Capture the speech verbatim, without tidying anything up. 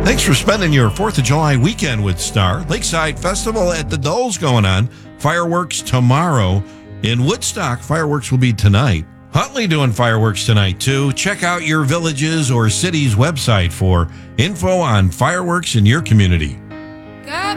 Thanks for spending your fourth of July weekend with Star. Lakeside Festival at the Dole's going on. Fireworks tomorrow. In Woodstock, fireworks will be tonight. Huntley doing fireworks tonight, too. Check out your village's or city's website for info on fireworks in your community.